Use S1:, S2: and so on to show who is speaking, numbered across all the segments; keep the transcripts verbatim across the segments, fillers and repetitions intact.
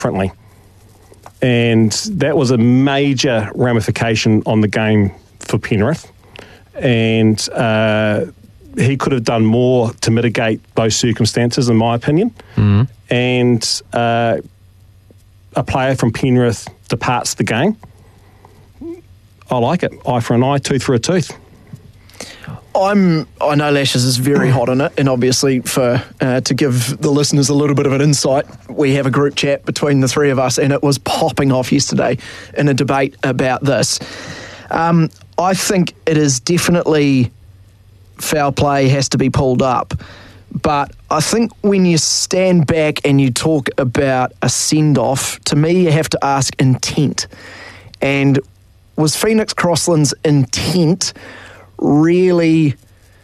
S1: differently. And that was a major ramification on the game for Penrith. And uh, he could have done more to mitigate those circumstances, in my opinion.
S2: Mm.
S1: And uh, a player from Penrith departs the game. I like it. Eye for an eye, tooth for a tooth.
S3: I'm. I know Lashes is very hot on it, and obviously, for uh, to give the listeners a little bit of an insight, we have a group chat between the three of us, and it was popping off yesterday in a debate about this. Um, I think it is definitely foul play has to be pulled up, but I think when you stand back and you talk about a send-off, to me, you have to ask intent. And was Phoenix Crossland's intent really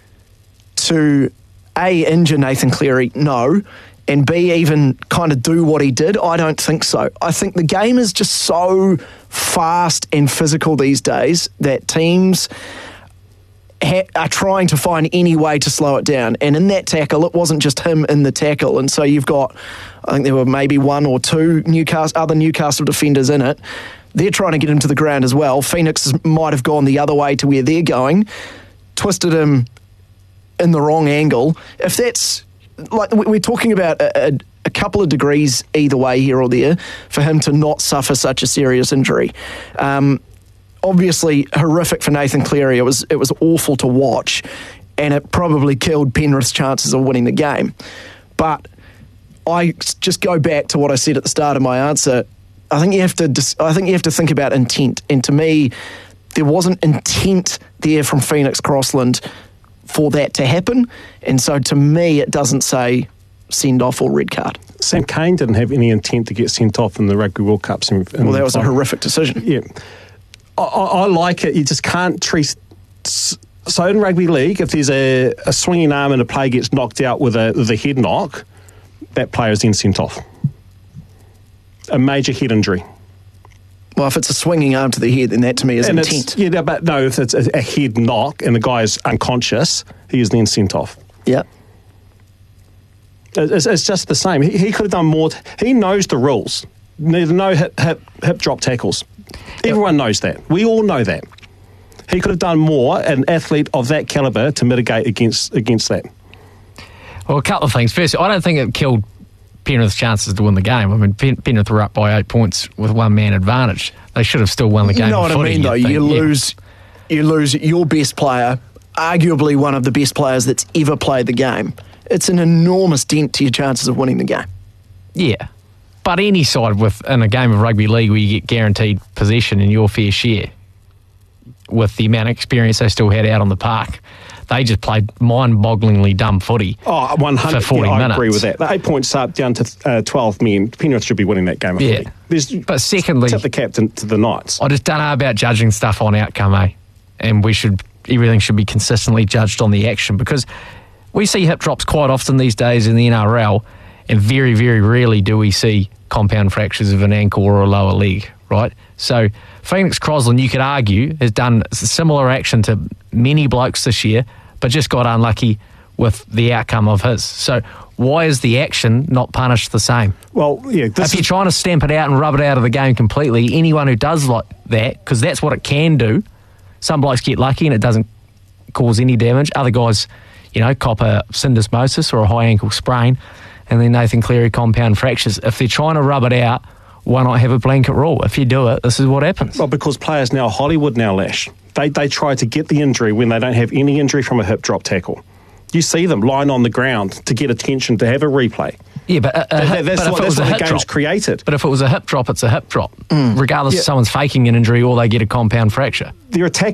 S3: to A, injure Nathan Cleary? No. And B, even kind of do what he did? I don't think so. I think the game is just so fast and physical these days that teams ha- are trying to find any way to slow it down. And in that tackle, it wasn't just him in the tackle. And so you've got, I think there were maybe one or two Newcastle, other Newcastle defenders in it. They're trying to get him to the ground as well. Phoenix might have gone the other way to where they're going, twisted him in the wrong angle. If that's, like, we're talking about a, a, a couple of degrees either way here or there for him to not suffer such a serious injury. Um, obviously, horrific for Nathan Cleary. It was, it was awful to watch, and it probably killed Penrith's chances of winning the game. But I just go back to what I said at the start of my answer. I think you have to. I think you have to think about intent, and to me, there wasn't intent there from Phoenix Crossland for that to happen, and so to me, it doesn't say send off or red card.
S1: Sam Cane didn't have any intent to get sent off in the Rugby World Cup. In, in
S3: well, that was a horrific decision.
S1: Yeah, I, I like it. You just can't treat. So in rugby league, if there's a, a swinging arm and a player gets knocked out with a with a head knock, that player is then sent off. A major head injury.
S3: Well, if it's a swinging arm to the head, then that to me is
S1: and
S3: intent.
S1: Yeah, but no, if it's a, a head knock and the guy is unconscious, he is then sent off.
S3: Yeah.
S1: It's, it's just the same. He, he could have done more. T- he knows the rules. There's no hip, hip, hip drop tackles. Everyone knows that. We all know that. He could have done more, an athlete of that calibre, to mitigate against against that.
S2: Well, a couple of things. First, I don't think it killed Penrith's chances to win the game. I mean, Pen- Penrith were up by eight points with one man advantage. They should have still won the game.
S3: You know what I mean, though? You
S2: yeah.
S3: lose, you lose your best player, arguably one of the best players that's ever played the game. It's an enormous dent to your chances of winning the game.
S2: Yeah, but any side with in a game of rugby league where you get guaranteed possession in your fair share, with the amount of experience they still had out on the park, they just played mind-bogglingly dumb footy.
S1: Oh, one hundred
S2: for forty
S1: yeah, I
S2: minutes.
S1: agree with that. The eight points up down to uh, twelve men. Penrith should be winning that game.
S2: Yeah,
S1: There's,
S2: but secondly,
S1: tip the captain to the Knights.
S2: I just don't know about judging stuff on outcome, eh? And we should everything should be consistently judged on the action, because we see hip drops quite often these days in the N R L, and very, very rarely do we see compound fractures of an ankle or a lower leg, right? So Phoenix Crossland, you could argue, has done a similar action to many blokes this year, but just got unlucky with the outcome of his. So why is the action not punished the same?
S1: Well, yeah. This
S2: if you're trying to stamp it out and rub it out of the game completely, anyone who does like that, because that's what it can do, some blokes get lucky and it doesn't cause any damage. Other guys, you know, cop a syndesmosis or a high ankle sprain, and then Nathan Cleary compound fractures. If they're trying to rub it out, why not have a blanket rule? If you do it, this is what happens.
S1: Well, because players now, Hollywood now, Lash, they, they try to get the injury when they don't have any injury from a hip drop tackle. You see them lying on the ground to get attention, to have a replay.
S2: Yeah, but, a, a hip,
S1: that's
S2: but
S1: what,
S2: if it was
S1: that's
S2: a
S1: what
S2: hip
S1: the game's
S2: drop,
S1: created.
S2: But if it was a hip drop, it's a hip drop,
S3: Mm.
S2: regardless
S1: yeah.
S2: if someone's faking an injury or they get a compound fracture.
S1: They're attacking